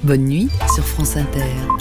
Bonne nuit sur France Inter.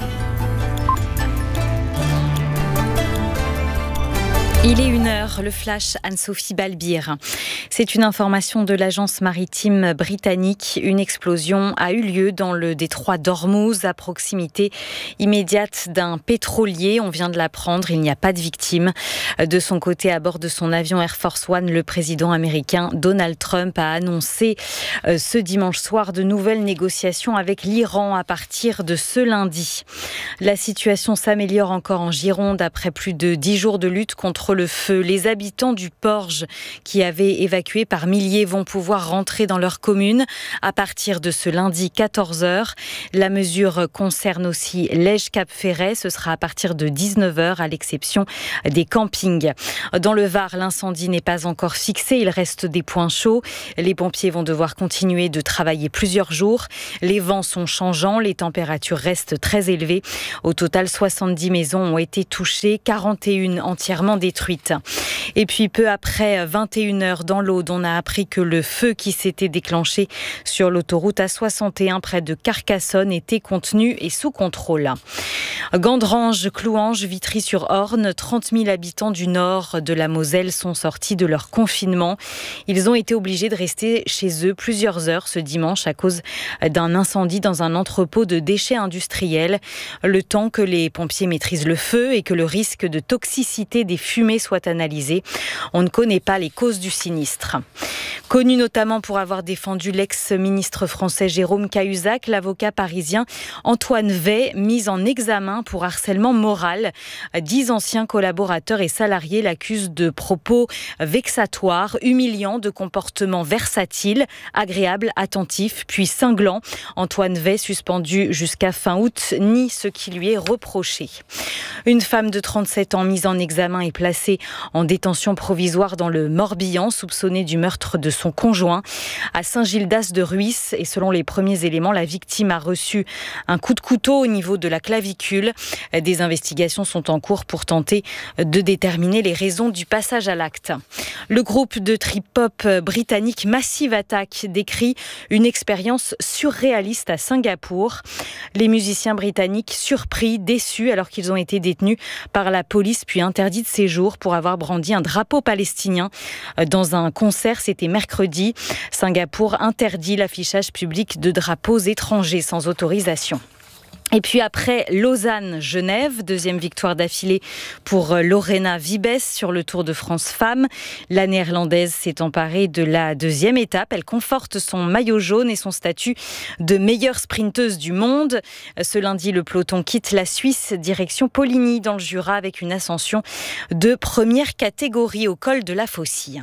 Il est 1h, le flash Anne-Sophie Balbir. C'est une information de l'agence maritime britannique. Une explosion a eu lieu dans le détroit d'Ormuz, à proximité immédiate d'un pétrolier. On vient de l'apprendre, il n'y a pas de victimes. De son côté, à bord de son avion Air Force One, le président américain Donald Trump a annoncé ce dimanche soir de nouvelles négociations avec l'Iran à partir de ce lundi. La situation s'améliore encore en Gironde après plus de 10 jours de lutte contre le feu. Les habitants du Porge qui avaient évacué par milliers vont pouvoir rentrer dans leur commune à partir de ce lundi 14h. La mesure concerne aussi Lège-Cap-Ferret. Ce sera à partir de 19h à l'exception des campings. Dans le Var, l'incendie n'est pas encore fixé. Il reste des points chauds. Les pompiers vont devoir continuer de travailler plusieurs jours. Les vents sont changeants. Les températures restent très élevées. Au total, 70 maisons ont été touchées, 41 entièrement détruites. Et puis peu après 21h dans l'Aude, on a appris que le feu qui s'était déclenché sur l'autoroute A61 près de Carcassonne était contenu et sous contrôle. Gandrange, Clouange, Vitry-sur-Orne, 30 000 habitants du nord de la Moselle sont sortis de leur confinement. Ils ont été obligés de rester chez eux plusieurs heures ce dimanche à cause d'un incendie dans un entrepôt de déchets industriels. Le temps que les pompiers maîtrisent le feu et que le risque de toxicité des fumées soit analysé. On ne connaît pas les causes du sinistre. Connu notamment pour avoir défendu l'ex-ministre français Jérôme Cahuzac, l'avocat parisien Antoine Wey, mis en examen pour harcèlement moral. 10 anciens collaborateurs et salariés l'accusent de propos vexatoires, humiliants, de comportements versatiles, agréables, attentifs, puis cinglants. Antoine Wey, suspendu jusqu'à fin août, nie ce qui lui est reproché. Une femme de 37 ans mise en examen est placée en détention provisoire dans le Morbihan, soupçonnée du meurtre de son conjoint à Saint-Gildas-de-Ruisse. Et selon les premiers éléments, la victime a reçu un coup de couteau au niveau de la clavicule. Des investigations sont en cours pour tenter de déterminer les raisons du passage à l'acte. Le groupe de trip-hop britannique Massive Attack décrit une expérience surréaliste à Singapour. Les musiciens britanniques surpris, déçus alors qu'ils ont été détenus par la police puis interdits de séjour pour avoir brandi un drapeau palestinien dans un concert. C'était mercredi. Singapour interdit l'affichage public de drapeaux étrangers sans autorisation. Et puis après Lausanne-Genève, deuxième victoire d'affilée pour Lorena Wiebes sur le Tour de France Femmes. La néerlandaise s'est emparée de la deuxième étape. Elle conforte son maillot jaune et son statut de meilleure sprinteuse du monde. Ce lundi, le peloton quitte la Suisse, direction Poligny dans le Jura avec une ascension de première catégorie au col de la Faucille.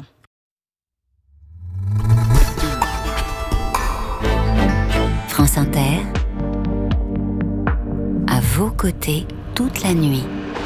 France Inter, à vos côtés toute la nuit.